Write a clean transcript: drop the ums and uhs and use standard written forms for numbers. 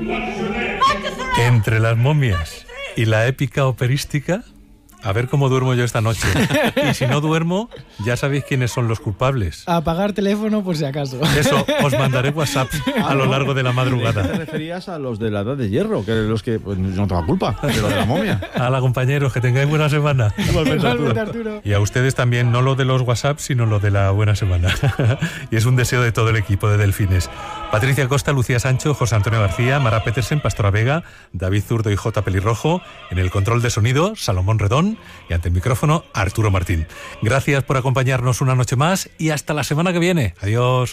Entre las momias y la épica operística, a ver cómo duermo yo esta noche. Y si no duermo, ya sabéis quiénes son los culpables. Apagar teléfono por si acaso. Eso, os mandaré WhatsApp a lo largo de la madrugada. ¿Te referías a los de la edad de hierro? Que los que pues, no tengo culpa, de lo de la momia. Hala, compañeros, que tengáis buena semana. Igualmente, Arturo. Y a ustedes también, no lo de los WhatsApp, sino lo de la buena semana. Y es un deseo de todo el equipo de Delfines. Patricia Costa, Lucía Sancho, José Antonio García, Mara Petersen, Pastora Vega, David Zurdo y J. Pelirrojo. En el control de sonido, Salomón Redón. Y ante el micrófono, Arturo Martín. Gracias por acompañarnos una noche más y hasta la semana que viene. Adiós.